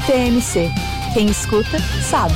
TMC. Quem escuta, sabe.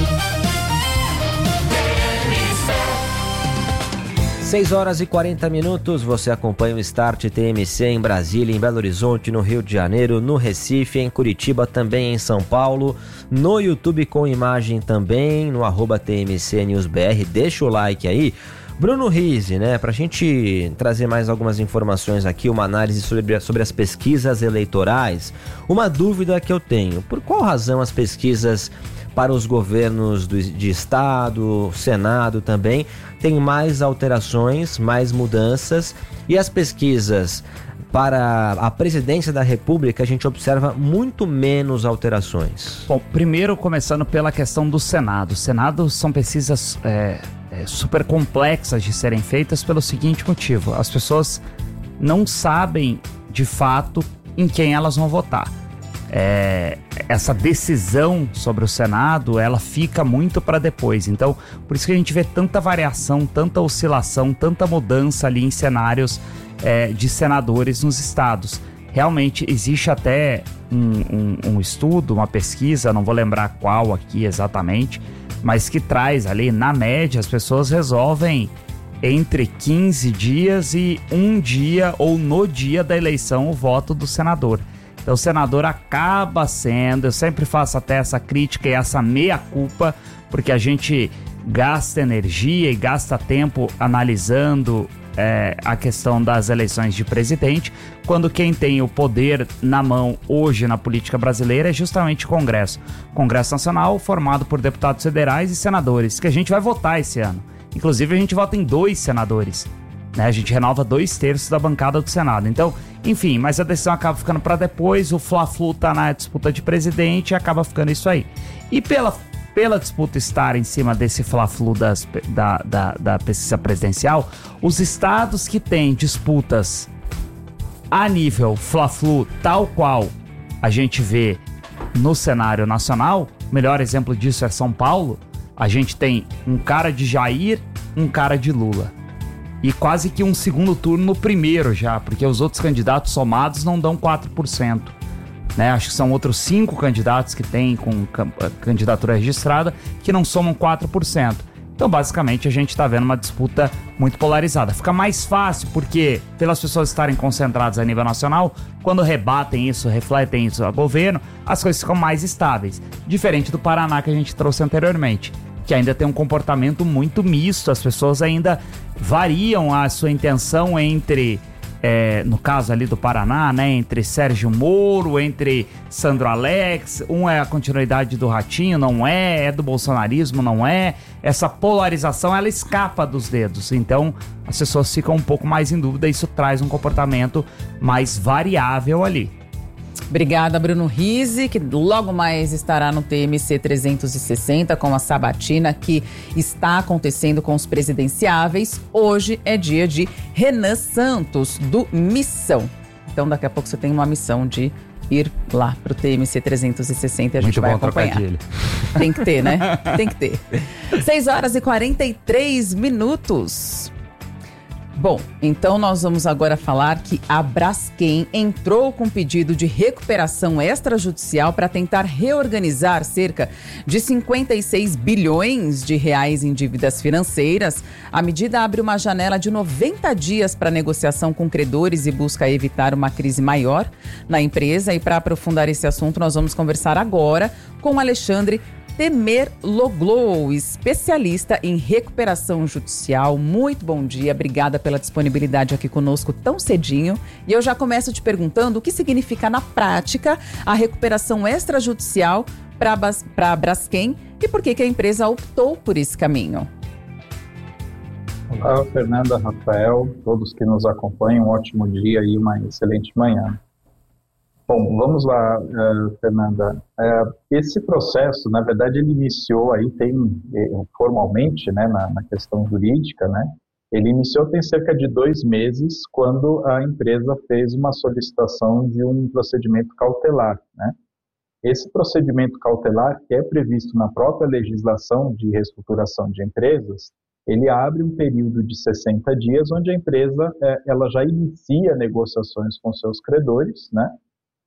6h40, você acompanha o Start TMC em Brasília, em Belo Horizonte, no Rio de Janeiro, no Recife, em Curitiba, também em São Paulo, no YouTube com imagem também, no @TMCNewsBR, deixa o like aí. Bruno Rizzi, né, pra gente trazer mais algumas informações aqui, uma análise sobre as pesquisas eleitorais, uma dúvida que eu tenho, por qual razão as pesquisas para os governos de estado, Senado também, tem mais alterações, mais mudanças, e as pesquisas para a presidência da República a gente observa muito menos alterações? Bom, primeiro começando pela questão do Senado. O Senado são pesquisas super complexas de serem feitas pelo seguinte motivo: as pessoas não sabem de fato em quem elas vão votar. Essa decisão sobre o Senado, ela fica muito para depois. Então, por isso que a gente vê tanta variação, tanta oscilação, tanta mudança ali em cenários de senadores nos estados. Realmente existe até um estudo, uma pesquisa, não vou lembrar qual aqui exatamente, mas que traz ali, na média, as pessoas resolvem entre 15 dias e um dia ou no dia da eleição o voto do senador. Então o senador acaba sendo, eu sempre faço até essa crítica e essa meia-culpa, porque a gente gasta energia e gasta tempo analisando a questão das eleições de presidente, quando quem tem o poder na mão hoje na política brasileira é justamente o Congresso. Congresso Nacional, formado por deputados federais e senadores, que a gente vai votar esse ano. Inclusive a gente vota em 2 senadores, né? A gente renova 2/3 da bancada do Senado. Então, enfim, mas a decisão acaba ficando para depois, o Fla-Flu tá na disputa de presidente e acaba ficando isso aí. E pela disputa estar em cima desse Fla-Flu da pesquisa presidencial, os estados que têm disputas a nível Fla-Flu, tal qual a gente vê no cenário nacional, o melhor exemplo disso é São Paulo. A gente tem um cara de Jair, um cara de Lula. E quase que um segundo turno no primeiro já, porque os outros candidatos somados não dão 4%. Né? Acho que são outros 5 candidatos que têm com candidatura registrada que não somam 4%. Então, basicamente, a gente está vendo uma disputa muito polarizada. Fica mais fácil porque, pelas pessoas estarem concentradas a nível nacional, quando rebatem isso, refletem isso ao governo, as coisas ficam mais estáveis. Diferente do Paraná que a gente trouxe anteriormente, que ainda tem um comportamento muito misto. As pessoas ainda variam a sua intenção entre... no caso ali do Paraná, né, entre Sérgio Moro, entre Sandro Alex, é a continuidade do Ratinho, não é do bolsonarismo, não é. Essa polarização, ela escapa dos dedos, então as pessoas ficam um pouco mais em dúvida, isso traz um comportamento mais variável ali. Obrigada, Bruno Rizzi, que logo mais estará no TMC 360 com a sabatina que está acontecendo com os presidenciáveis. Hoje é dia de Renan Santos, do Missão. Então, daqui a pouco você tem uma missão de ir lá pro TMC 360 e a gente muito vai bom acompanhar. Trocadilho. Tem que ter, né? Tem que ter. 6h43. Bom, então nós vamos agora falar que a Braskem entrou com pedido de recuperação extrajudicial para tentar reorganizar cerca de 56 bilhões de reais em dívidas financeiras. A medida abre uma janela de 90 dias para negociação com credores e busca evitar uma crise maior na empresa. E para aprofundar esse assunto, nós vamos conversar agora com Alexandre Temerloglu, especialista em recuperação judicial. Muito bom dia, obrigada pela disponibilidade aqui conosco tão cedinho. E eu já começo te perguntando o que significa na prática a recuperação extrajudicial para a Braskem e por que a empresa optou por esse caminho. Olá, Fernanda, Rafael, todos que nos acompanham, um ótimo dia e uma excelente manhã. Bom, vamos lá, Fernanda. Esse processo, na verdade, ele iniciou aí, formalmente, né, na questão jurídica, né, ele iniciou tem cerca de 2 meses, quando a empresa fez uma solicitação de um procedimento cautelar, né. Esse procedimento cautelar, que é previsto na própria legislação de reestruturação de empresas, ele abre um período de 60 dias, onde a empresa ela já inicia negociações com seus credores, né,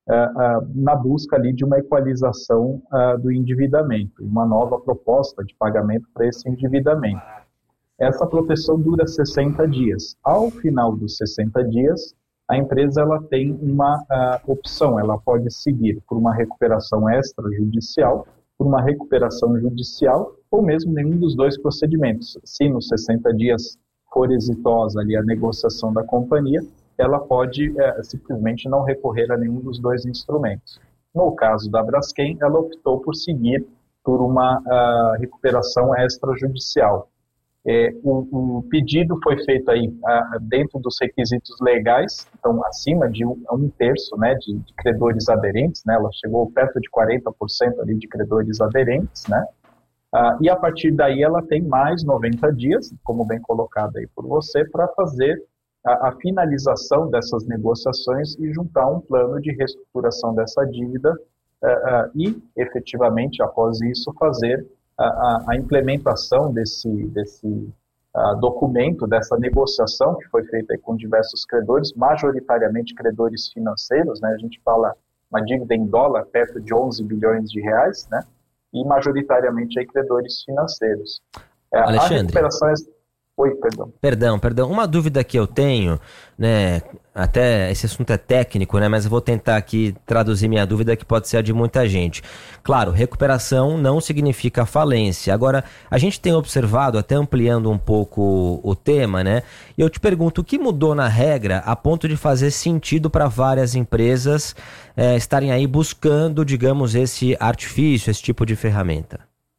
na busca ali de uma equalização do endividamento, uma nova proposta de pagamento para esse endividamento. Essa proteção dura 60 dias. Ao final dos 60 dias, a empresa ela tem uma opção, ela pode seguir por uma recuperação extrajudicial, por uma recuperação judicial ou mesmo nenhum dos dois procedimentos. Se nos 60 dias for exitosa ali a negociação da companhia, ela pode simplesmente não recorrer a nenhum dos dois instrumentos. No caso da Braskem, ela optou por seguir por uma recuperação extrajudicial. O pedido foi feito aí dentro dos requisitos legais, então acima de um terço, né, de credores aderentes, né, ela chegou perto de 40% ali de credores aderentes, né, e a partir daí ela tem mais 90 dias, como bem colocado aí por você, para fazer a finalização dessas negociações e juntar um plano de reestruturação dessa dívida e, efetivamente, após isso, fazer a implementação desse documento, dessa negociação que foi feita aí com diversos credores, majoritariamente credores financeiros, né? A gente fala uma dívida em dólar perto de 11 bilhões de reais, né? E majoritariamente aí credores financeiros. Alexandre. A recuperação Oi, perdão. Perdão. Uma dúvida que eu tenho, né, até esse assunto é técnico, né, mas eu vou tentar aqui traduzir minha dúvida que pode ser a de muita gente. Claro, recuperação não significa falência. Agora, a gente tem observado, até ampliando um pouco o tema, né, e eu te pergunto, o que mudou na regra a ponto de fazer sentido para várias empresas estarem aí buscando, digamos, esse artifício, esse tipo de ferramenta?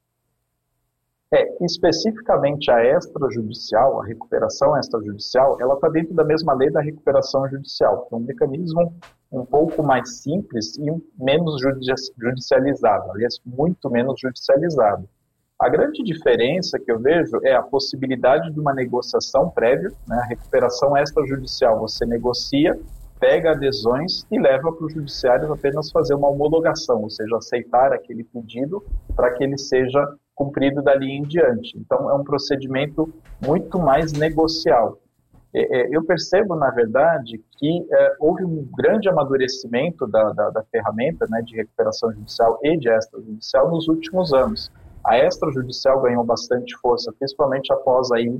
Especificamente a extrajudicial, a recuperação extrajudicial, ela está dentro da mesma lei da recuperação judicial, que é um mecanismo um pouco mais simples e menos judicializado, aliás, muito menos judicializado. A grande diferença que eu vejo é a possibilidade de uma negociação prévia, né? A recuperação extrajudicial, você negocia, pega adesões e leva para o judiciário apenas fazer uma homologação, ou seja, aceitar aquele pedido para que ele seja cumprido dali em diante. Então, é um procedimento muito mais negocial. Eu percebo, na verdade, que houve um grande amadurecimento da ferramenta, né, de recuperação judicial e de extrajudicial nos últimos anos. A extrajudicial ganhou bastante força, principalmente após aí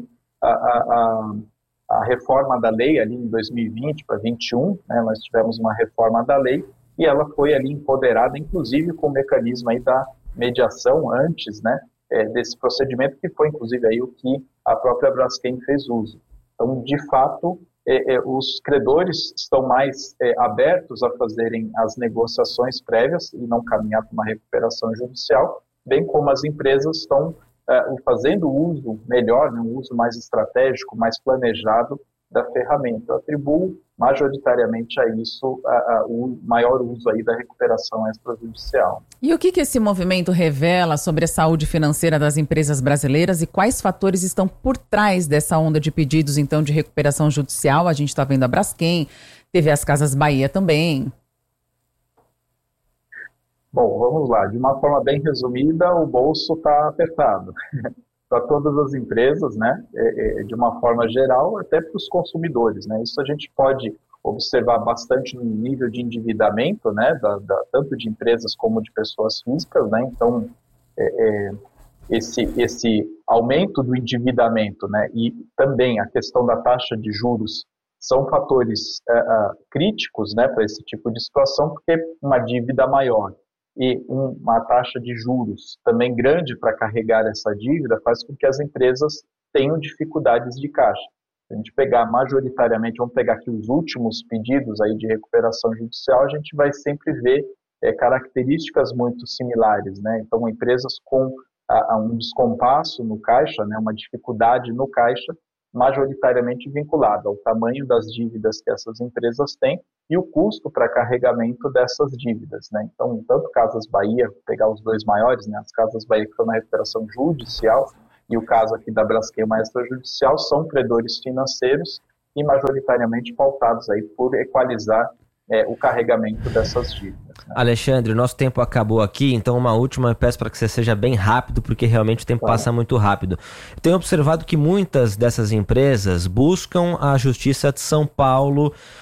a reforma da lei ali em 2020 para 2021, né, nós tivemos uma reforma da lei e ela foi ali empoderada, inclusive com o mecanismo aí da mediação antes, né, desse procedimento, que foi inclusive aí o que a própria Braskem fez uso. Então, de fato, os credores estão mais abertos a fazerem as negociações prévias e não caminhar para uma recuperação judicial, bem como as empresas estão fazendo uso melhor, né, um uso mais estratégico, mais planejado da ferramenta. Eu atribuo majoritariamente a isso o maior uso aí da recuperação extrajudicial. E o que esse movimento revela sobre a saúde financeira das empresas brasileiras e quais fatores estão por trás dessa onda de pedidos, então, de recuperação judicial? A gente está vendo a Braskem, teve as Casas Bahia também. Bom, vamos lá. De uma forma bem resumida, o bolso está apertado. Para todas as empresas, né, de uma forma geral, até para os consumidores, né. Isso a gente pode observar bastante no nível de endividamento, né, tanto de empresas como de pessoas físicas, né. Então, esse aumento do endividamento, né, e também a questão da taxa de juros são fatores críticos, né, para esse tipo de situação, porque uma dívida maior e uma taxa de juros também grande para carregar essa dívida faz com que as empresas tenham dificuldades de caixa. Se a gente pegar majoritariamente, vamos pegar aqui os últimos pedidos aí de recuperação judicial, a gente vai sempre ver características muito similares, né? Então, empresas com um descompasso no caixa, né, uma dificuldade no caixa, majoritariamente vinculada ao tamanho das dívidas que essas empresas têm e o custo para carregamento dessas dívidas, né? Então, tanto Casas Bahia, pegar os dois maiores, né, as Casas Bahia que estão na recuperação judicial e o caso aqui da Braskem, uma extrajudicial, são credores financeiros e majoritariamente pautados aí por equalizar o carregamento dessas dívidas, né? Alexandre, o nosso tempo acabou aqui, então uma última, eu peço para que você seja bem rápido, porque realmente o tempo passa muito rápido. Eu tenho observado que muitas dessas empresas buscam a Justiça de São Paulo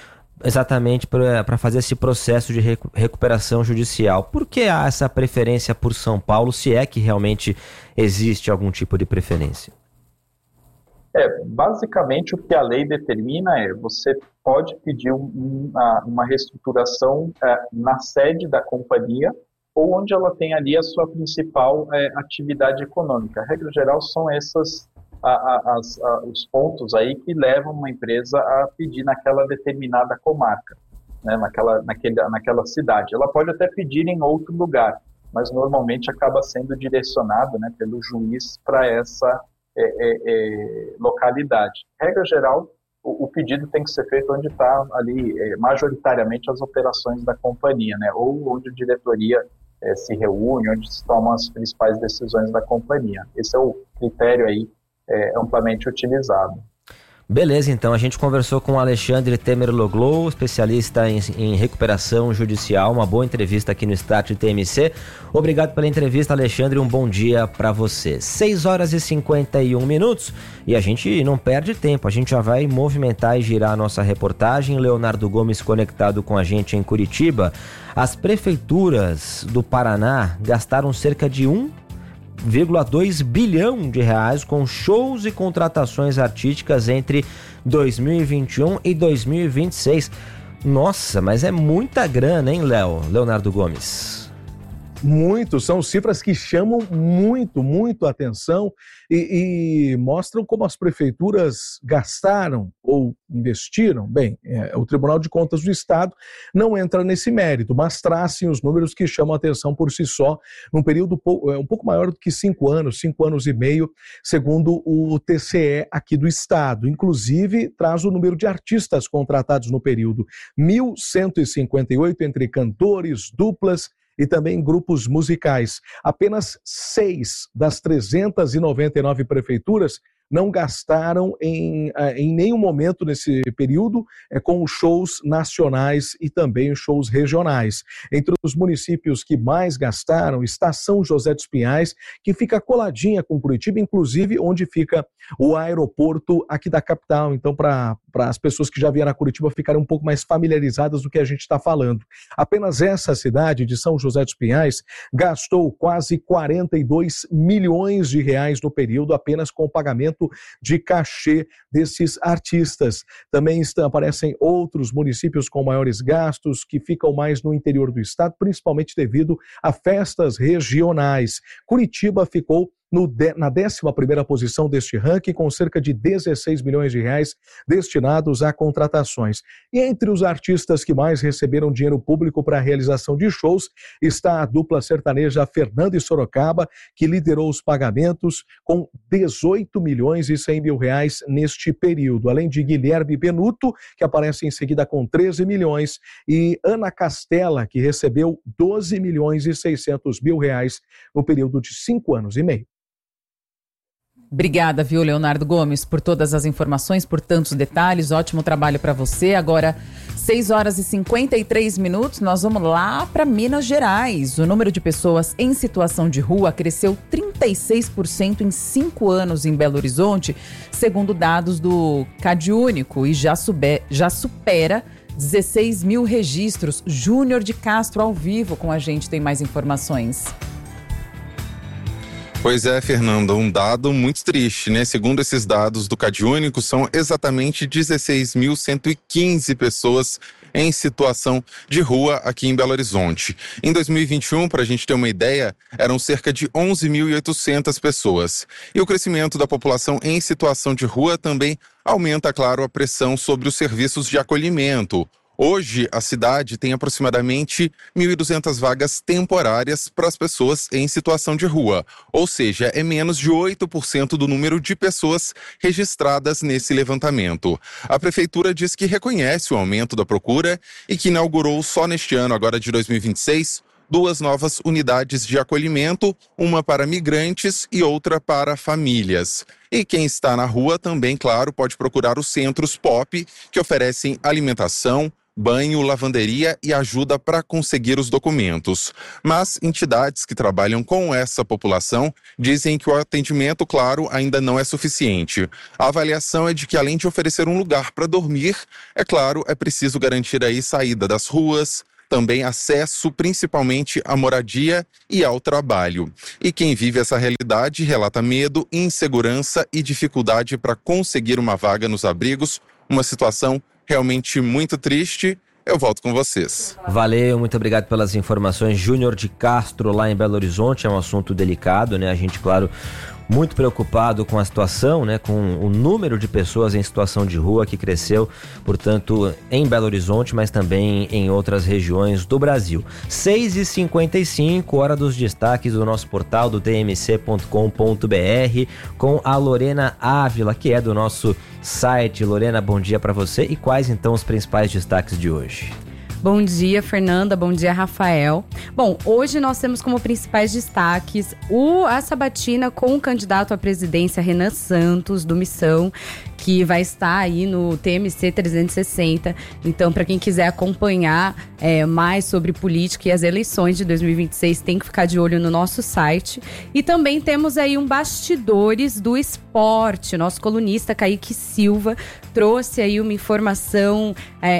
exatamente para fazer esse processo de recuperação judicial. Por que há essa preferência por São Paulo, se é que realmente existe algum tipo de preferência? Basicamente o que a lei determina você pode pedir uma reestruturação na sede da companhia ou onde ela tem ali a sua principal atividade econômica. A regra geral são esses os pontos aí que levam uma empresa a pedir naquela determinada comarca, né, naquela cidade. Ela pode até pedir em outro lugar, mas normalmente acaba sendo direcionado, né, pelo juiz para essa localidade. Regra geral, o pedido tem que ser feito onde está ali majoritariamente as operações da companhia, né, ou onde a diretoria se reúne, onde se tomam as principais decisões da companhia. Esse é o critério aí amplamente utilizado. Beleza, então a gente conversou com o Alexandre Temerloglu, especialista em recuperação judicial. Uma boa entrevista aqui no Start TMC. Obrigado pela entrevista, Alexandre, um bom dia para você. 6h51 e a gente não perde tempo, a gente já vai movimentar e girar a nossa reportagem. Leonardo Gomes conectado com a gente em Curitiba. As prefeituras do Paraná gastaram cerca de 1,2 bilhão de reais com shows e contratações artísticas entre 2021 e 2026. Nossa, mas é muita grana, hein, Leonardo Gomes? Muito, são cifras que chamam muito a atenção e mostram como as prefeituras gastaram ou investiram. Bem, o Tribunal de Contas do Estado não entra nesse mérito, mas traz sim os números que chamam a atenção por si só, num período um pouco maior do que 5 anos e meio, segundo o TCE aqui do Estado. Inclusive, traz o número de artistas contratados no período: 1.158 entre cantores, duplas e também grupos musicais. Apenas 6 das 399 prefeituras não gastaram em nenhum momento nesse período com shows nacionais e também shows regionais. Entre os municípios que mais gastaram está São José dos Pinhais, que fica coladinha com Curitiba, inclusive onde fica o aeroporto aqui da capital. Então, para as pessoas que já vieram a Curitiba ficarem um pouco mais familiarizadas do que a gente está falando. Apenas essa cidade de São José dos Pinhais gastou quase 42 milhões de reais no período apenas com o pagamento de cachê desses artistas. Também aparecem outros municípios com maiores gastos que ficam mais no interior do estado, principalmente devido a festas regionais. Curitiba ficou na 11ª posição deste ranking, com cerca de 16 milhões de reais destinados a contratações. E entre os artistas que mais receberam dinheiro público para a realização de shows está a dupla sertaneja Fernando e Sorocaba, que liderou os pagamentos com 18 milhões e 100 mil reais neste período, além de Guilherme Benuto, que aparece em seguida com 13 milhões, e Ana Castela, que recebeu 12 milhões e 600 mil reais no período de 5 anos e meio. Obrigada, viu, Leonardo Gomes, por todas as informações, por tantos detalhes. Ótimo trabalho para você. Agora, 6h53, nós vamos lá para Minas Gerais. O número de pessoas em situação de rua cresceu 36% em 5 anos em Belo Horizonte, segundo dados do CadÚnico, e já supera 16 mil registros. Júnior de Castro, ao vivo com a gente, tem mais informações. Pois é, Fernanda, um dado muito triste, né? Segundo esses dados do CadÚnico, são exatamente 16.115 pessoas em situação de rua aqui em Belo Horizonte. Em 2021, para a gente ter uma ideia, eram cerca de 11.800 pessoas. E o crescimento da população em situação de rua também aumenta, claro, a pressão sobre os serviços de acolhimento. Hoje, a cidade tem aproximadamente 1.200 vagas temporárias para as pessoas em situação de rua, ou seja, é menos de 8% do número de pessoas registradas nesse levantamento. A prefeitura diz que reconhece o aumento da procura e que inaugurou só neste ano, agora de 2026, 2 novas unidades de acolhimento, uma para migrantes e outra para famílias. E quem está na rua também, claro, pode procurar os centros POP, que oferecem alimentação, banho, lavanderia e ajuda para conseguir os documentos. Mas entidades que trabalham com essa população dizem que o atendimento, claro, ainda não é suficiente. A avaliação é de que, além de oferecer um lugar para dormir, é claro, é preciso garantir aí saída das ruas, também acesso principalmente à moradia e ao trabalho. E quem vive essa realidade relata medo, insegurança e dificuldade para conseguir uma vaga nos abrigos, uma situação realmente muito triste. Eu volto com vocês. Valeu, muito obrigado pelas informações. Júnior de Castro, lá em Belo Horizonte, é um assunto delicado, né? A gente, claro, muito preocupado com a situação, né? Com o número de pessoas em situação de rua que cresceu, portanto, em Belo Horizonte, mas também em outras regiões do Brasil. 6h55, hora dos destaques do nosso portal do tmc.com.br, com a Lorena Ávila, que é do nosso site. Lorena, bom dia para você. E quais então os principais destaques de hoje? Bom dia, Fernanda. Bom dia, Rafael. Bom, hoje nós temos como principais destaques a sabatina com o candidato à presidência Renan Santos, do Missão, que vai estar aí no TMC 360. Então, para quem quiser acompanhar mais sobre política e as eleições de 2026, tem que ficar de olho no nosso site. E também temos aí um bastidores do esporte. Nosso colunista Kaique Silva trouxe aí uma informação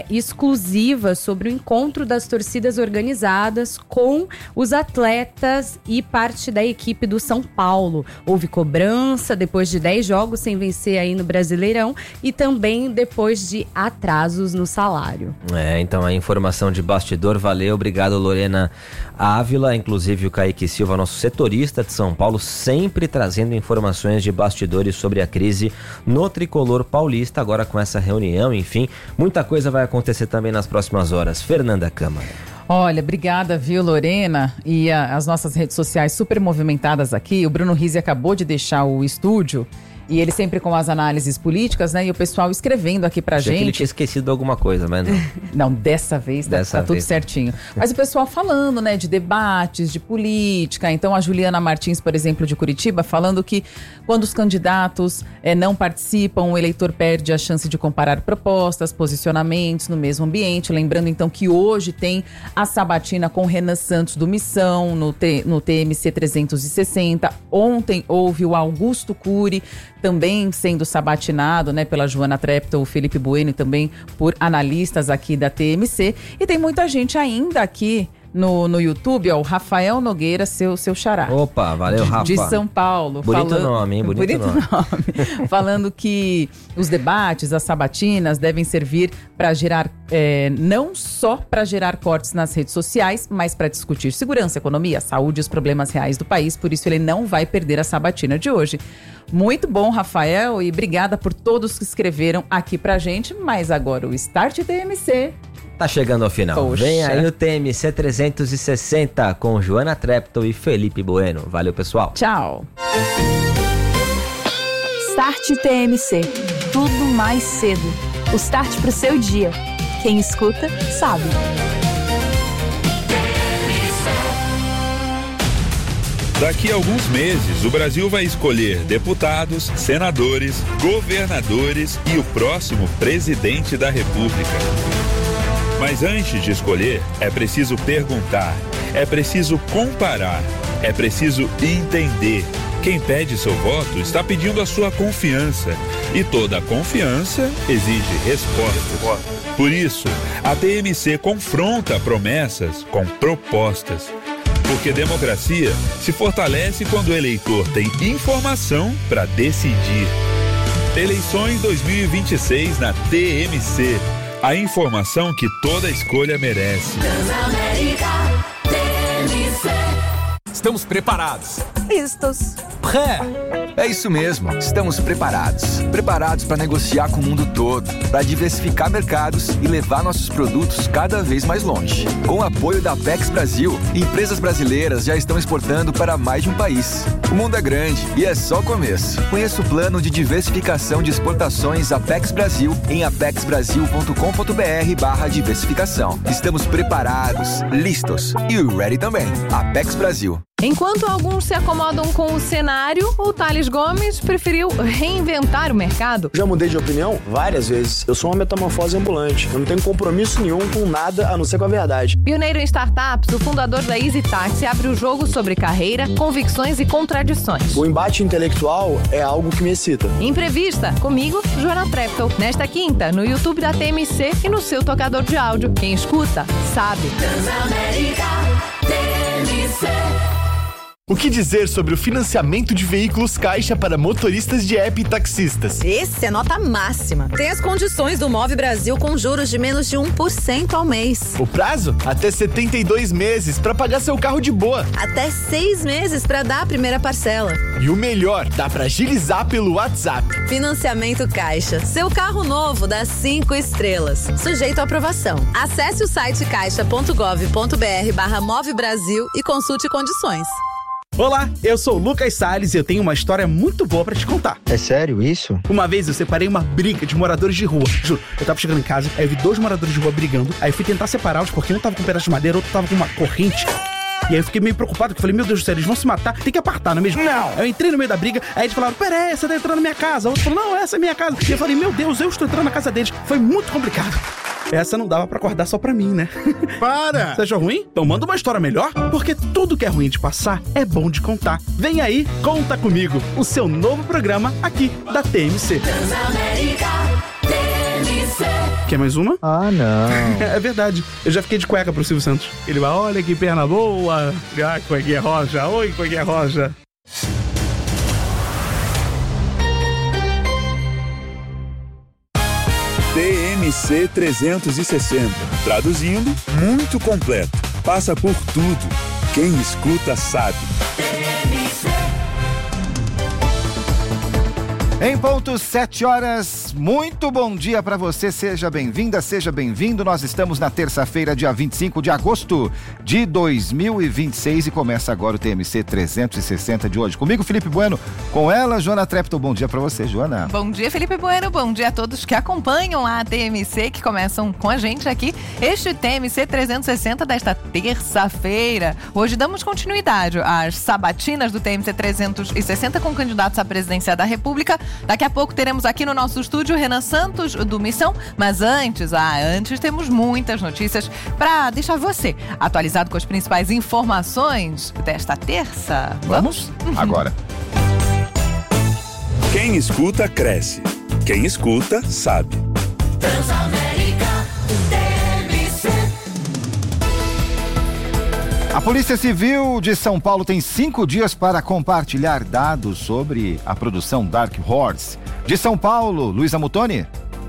exclusiva sobre o encontro das torcidas organizadas com os atletas e parte da equipe do São Paulo. Houve cobrança depois de 10 jogos sem vencer aí no Brasileirão e também depois de atrasos no salário. Então a informação de bastidor, valeu, obrigado Lorena Ávila, inclusive o Kaique Silva, nosso setorista de São Paulo, sempre trazendo informações de bastidores sobre a crise no tricolor paulista, agora com essa reunião, enfim, muita coisa vai acontecer também nas próximas horas. Fernanda Câmara. Olha, obrigada, viu, Lorena? E as nossas redes sociais super movimentadas aqui. O Bruno Rizzi acabou de deixar o estúdio. E ele sempre com as análises políticas, né? E o pessoal escrevendo aqui pra gente. Que ele tinha esquecido alguma coisa, mas não. Não, dessa vez tá tudo certinho. Mas o pessoal falando, né? De debates, de política. Então a Juliana Martins, por exemplo, de Curitiba, falando que quando os candidatos não participam, o eleitor perde a chance de comparar propostas, posicionamentos no mesmo ambiente. Lembrando então que hoje tem a sabatina com Renan Santos do Missão, no TMC 360. Ontem houve o Augusto Cury, também sendo sabatinado, né, pela Joana Treptow, o Felipe Bueno e também por analistas aqui da TMC. E tem muita gente ainda aqui no YouTube, ó, o Rafael Nogueira, seu xará. Opa, valeu, Rafa. De São Paulo. Bonito nome, hein? Bonito nome. Falando que os debates, as sabatinas devem servir para gerar, não só para gerar cortes nas redes sociais, mas para discutir segurança, economia, saúde e os problemas reais do país. Por isso ele não vai perder a sabatina de hoje. Muito bom, Rafael, e obrigada por todos que escreveram aqui pra gente. Mas agora o Start TMC tá chegando ao final. Poxa. Vem aí o TMC 360 com Joana Treptow e Felipe Bueno. Valeu, pessoal. Tchau. Start TMC. Tudo mais cedo. O start pro seu dia. Quem escuta, sabe. Daqui a alguns meses, o Brasil vai escolher deputados, senadores, governadores e o próximo presidente da República. Mas antes de escolher, é preciso perguntar, é preciso comparar, é preciso entender. Quem pede seu voto está pedindo a sua confiança. E toda confiança exige respostas. Por isso, a TMC confronta promessas com propostas. Porque democracia se fortalece quando o eleitor tem informação para decidir. Eleições 2026 na TMC. A informação que toda escolha merece. Estamos preparados. Listos. Pré! É isso mesmo, estamos preparados. Preparados para negociar com o mundo todo, para diversificar mercados e levar nossos produtos cada vez mais longe. Com o apoio da Apex Brasil, empresas brasileiras já estão exportando para mais de um país. O mundo é grande e é só o começo. Conheça o plano de diversificação de exportações Apex Brasil em apexbrasil.com.br/diversificação. Estamos preparados, listos e ready também. Apex Brasil. Enquanto alguns se acomodam com o cenário, o Thales Gomes preferiu reinventar o mercado. Já mudei de opinião várias vezes. Eu sou uma metamorfose ambulante. Eu não tenho compromisso nenhum com nada a não ser com a verdade. Pioneiro em startups, o fundador da Easy Taxi abre o jogo sobre carreira, convicções e contradições. O embate intelectual é algo que me excita. Entrevista comigo, Joana Treptow. Nesta quinta, no YouTube da TMC e no seu tocador de áudio. Quem escuta, sabe. Transamérica, TMC. O que dizer sobre o financiamento de veículos Caixa para motoristas de app e taxistas? Esse é nota máxima. Tem as condições do Move Brasil com juros de menos de 1% ao mês. O prazo? Até 72 meses para pagar seu carro de boa. Até 6 meses para dar a primeira parcela. E o melhor, dá para agilizar pelo WhatsApp. Financiamento Caixa. Seu carro novo dá 5 estrelas. Sujeito à aprovação. Acesse o site caixa.gov.br/Move Brasil e consulte condições. Olá, eu sou o Lucas Salles e eu tenho uma história muito boa pra te contar. É sério isso? Uma vez eu separei uma briga de moradores de rua. Juro, eu tava chegando em casa, aí eu vi 2 moradores de rua brigando, aí eu fui tentar separá-los porque um tava com um pedaço de madeira, outro tava com uma corrente. E aí eu fiquei meio preocupado, porque eu falei, meu Deus do céu, eles vão se matar, tem que apartar, não é mesmo? Não! Aí eu entrei no meio da briga, aí eles falaram, pera aí, você tá entrando na minha casa. O outro falou, não, essa é minha casa. E eu falei, meu Deus, eu estou entrando na casa deles. Foi muito complicado. Essa não dava pra acordar só pra mim, né? Para! Você achou ruim? Então manda uma história melhor, porque tudo que é ruim de passar é bom de contar. Vem aí, Conta Comigo, o seu novo programa aqui da TMC. Transamérica, TMC. Quer mais uma? Ah, não. É verdade. Eu já fiquei de cueca pro Silvio Santos. Ele vai, olha que perna boa. Ah, cuequinha roja. Oi, cuequinha roja. TMC 360. Traduzindo, muito completo. Passa por tudo. Quem escuta sabe. Em ponto 7 horas, muito bom dia para você, seja bem-vinda, seja bem-vindo. Nós estamos na terça-feira, dia 25 de agosto de 2026 e começa agora o TMC 360 de hoje. Comigo, Felipe Bueno, com ela, Joana Treptow. Bom dia para você, Joana. Bom dia, Felipe Bueno, bom dia a todos que acompanham a TMC, que começam com a gente aqui. Este TMC 360 desta terça-feira. Hoje damos continuidade às sabatinas do TMC 360 com candidatos à presidência da República. Daqui a pouco teremos aqui no nosso estúdio Renan Santos, do Missão, mas antes temos muitas notícias para deixar você atualizado com as principais informações desta terça. Vamos? Agora. Quem escuta, cresce. Quem escuta, sabe. Transamérica, TMC. A Polícia Civil de São Paulo tem 5 dias para compartilhar dados sobre a produção Dark Horse. De São Paulo, Luísa Mutoni.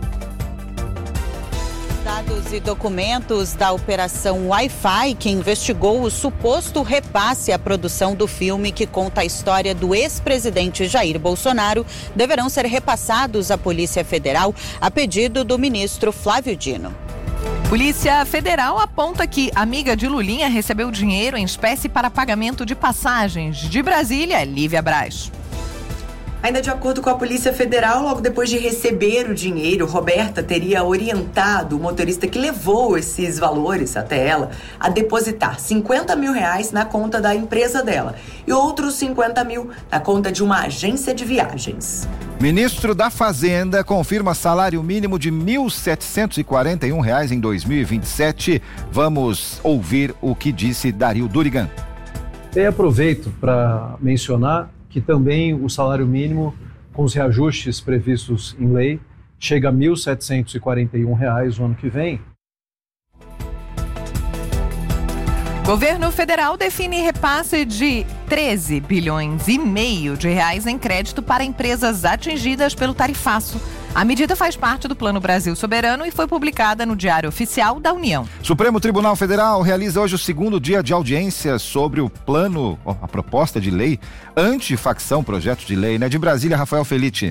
Dados e documentos da Operação Wi-Fi, que investigou o suposto repasse à produção do filme que conta a história do ex-presidente Jair Bolsonaro, deverão ser repassados à Polícia Federal a pedido do ministro Flávio Dino. Polícia Federal aponta que amiga de Lulinha recebeu dinheiro em espécie para pagamento de passagens. De Brasília, Lívia Braz. Ainda de acordo com a Polícia Federal, logo depois de receber o dinheiro, Roberta teria orientado o motorista que levou esses valores até ela a depositar R$50 mil na conta da empresa dela e outros 50 mil na conta de uma agência de viagens. Ministro da Fazenda confirma salário mínimo de R$ 1.741 em 2027. Vamos ouvir o que disse Dario Durigan. Eu aproveito para mencionar que também o salário mínimo, com os reajustes previstos em lei, chega a R$ 1.741 no ano que vem. Governo Federal define repasse de 13 bilhões e meio de reais em crédito para empresas atingidas pelo tarifaço. A medida faz parte do Plano Brasil Soberano e foi publicada no Diário Oficial da União. Supremo Tribunal Federal realiza hoje o 2º dia de audiência sobre o plano, a proposta de lei anti-facção, projeto de lei, né? De Brasília, Rafael Felitti.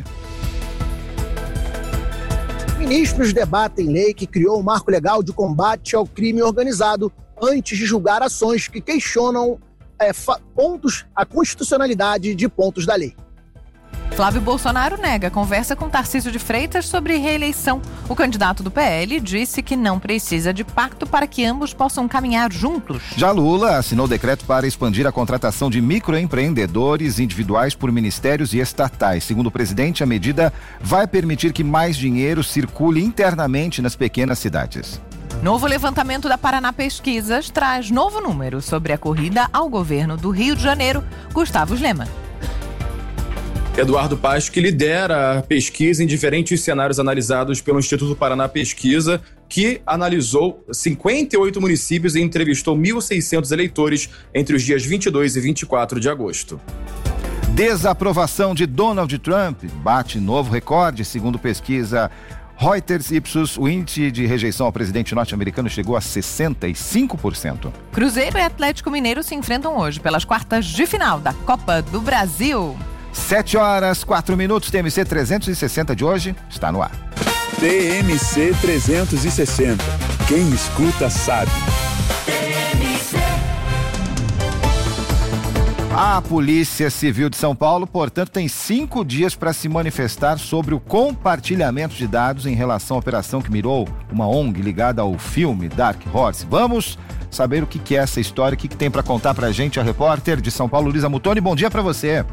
Ministros debatem lei que criou um marco legal de combate ao crime organizado antes de julgar ações que questionam a constitucionalidade de pontos da lei. Flávio Bolsonaro nega conversa com Tarcísio de Freitas sobre reeleição. O candidato do PL disse que não precisa de pacto para que ambos possam caminhar juntos. Já Lula assinou decreto para expandir a contratação de microempreendedores individuais por ministérios e estatais. Segundo o presidente, a medida vai permitir que mais dinheiro circule internamente nas pequenas cidades. Novo levantamento da Paraná Pesquisas traz novo número sobre a corrida ao governo do Rio de Janeiro. Gustavo Lema. Eduardo Paes, que lidera a pesquisa em diferentes cenários analisados pelo Instituto Paraná Pesquisa, que analisou 58 municípios e entrevistou 1.600 eleitores entre os dias 22 e 24 de agosto. Desaprovação de Donald Trump bate novo recorde, segundo pesquisa Reuters Ipsos. O índice de rejeição ao presidente norte-americano chegou a 65%. Cruzeiro e Atlético Mineiro se enfrentam hoje pelas quartas de final da Copa do Brasil. 7h04, TMC 360 de hoje está no ar. TMC 360. Quem escuta sabe. A Polícia Civil de São Paulo, portanto, tem 5 dias para se manifestar sobre o compartilhamento de dados em relação à operação que mirou uma ONG ligada ao filme Dark Horse. Vamos saber o que é essa história, o que tem para contar para a gente a repórter de São Paulo, Luísa Mutoni. Bom dia para você.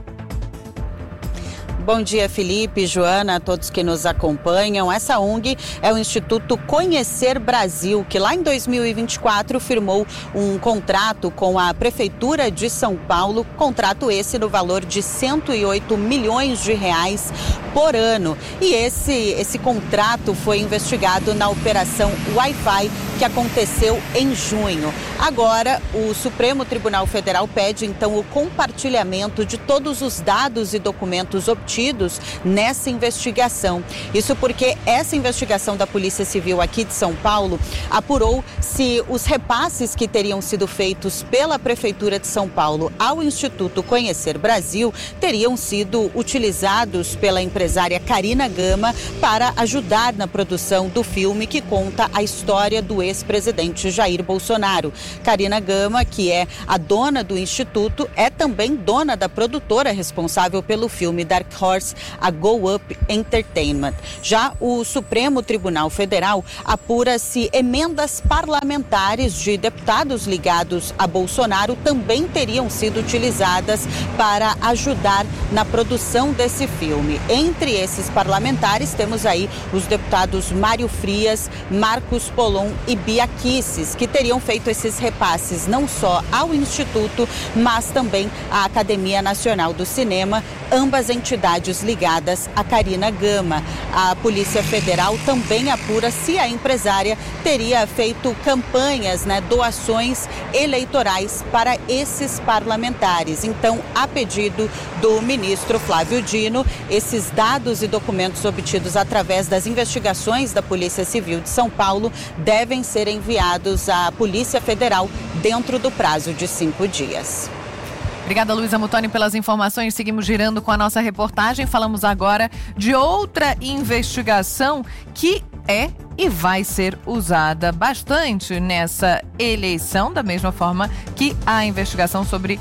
Bom dia, Felipe, Joana, a todos que nos acompanham. Essa ONG é o Instituto Conhecer Brasil, que lá em 2024 firmou um contrato com a Prefeitura de São Paulo, contrato esse no valor de 108 milhões de reais por ano. E esse contrato foi investigado na Operação Wi-Fi, que aconteceu em junho. Agora, o Supremo Tribunal Federal pede, então, o compartilhamento de todos os dados e documentos obtidos nessa investigação. Isso porque essa investigação da Polícia Civil aqui de São Paulo apurou se os repasses que teriam sido feitos pela Prefeitura de São Paulo ao Instituto Conhecer Brasil teriam sido utilizados pela empresária Karina Gama para ajudar na produção do filme que conta a história do ex-presidente Jair Bolsonaro. Karina Gama, que é a dona do Instituto, é também dona da produtora responsável pelo filme Dark Horse, a Go Up Entertainment. Já o Supremo Tribunal Federal apura se emendas parlamentares de deputados ligados a Bolsonaro também teriam sido utilizadas para ajudar na produção desse filme. Entre esses parlamentares temos aí os deputados Mário Frias, Marcos Polon e Bia Kicis, que teriam feito esses repasses não só ao Instituto, mas também à Academia Nacional do Cinema, ambas entidades ligadas a Karina Gama. A Polícia Federal também apura se a empresária teria feito campanhas, doações eleitorais para esses parlamentares. Então, a pedido do ministro Flávio Dino, esses dados e documentos obtidos através das investigações da Polícia Civil de São Paulo devem ser enviados à Polícia Federal dentro do prazo de 5 dias. Obrigada, Luísa Mutoni, pelas informações. Seguimos girando com a nossa reportagem. Falamos agora de outra investigação que é e vai ser usada bastante nessa eleição, da mesma forma que a investigação sobre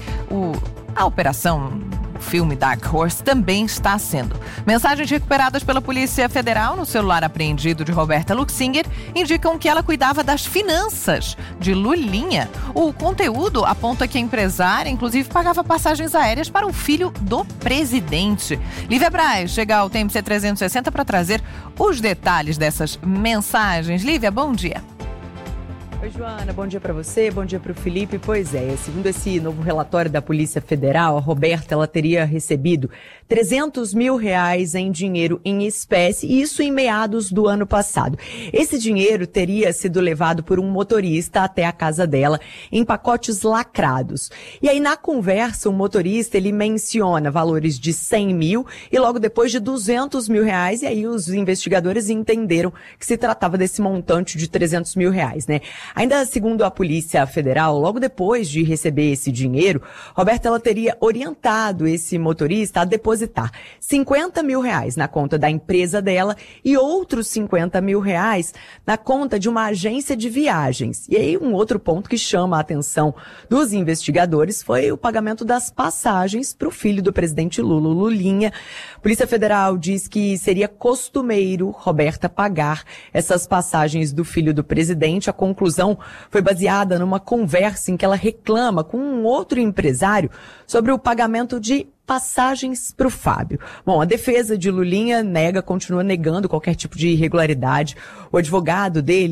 a operação filme Dark Horse também está sendo. Mensagens recuperadas pela Polícia Federal no celular apreendido de Roberta Luxinger indicam que ela cuidava das finanças de Lulinha. O conteúdo aponta que a empresária, inclusive, pagava passagens aéreas para o filho do presidente. Lívia Braz chega ao TMC 360 para trazer os detalhes dessas mensagens. Lívia, bom dia. Oi, Joana, bom dia para você, bom dia para o Felipe. Pois é, segundo esse novo relatório da Polícia Federal, a Roberta ela teria recebido R$300 mil em dinheiro em espécie, isso em meados do ano passado. Esse dinheiro teria sido levado por um motorista até a casa dela em pacotes lacrados. E aí, na conversa, o motorista ele menciona valores de 100 mil e logo depois de R$200 mil, e aí os investigadores entenderam que se tratava desse montante de R$300 mil, né? Ainda segundo a Polícia Federal, logo depois de receber esse dinheiro, Roberta ela teria orientado esse motorista a depositar R$50 mil na conta da empresa dela e outros R$50 mil na conta de uma agência de viagens. E aí um outro ponto que chama a atenção dos investigadores foi o pagamento das passagens para o filho do presidente Lula, o Lulinha. A Polícia Federal diz que seria costumeiro Roberta pagar essas passagens do filho do presidente. A conclusão foi baseada numa conversa em que ela reclama com um outro empresário sobre o pagamento de passagens para o Fábio. Bom, a defesa de Lulinha continua negando qualquer tipo de irregularidade. O advogado dele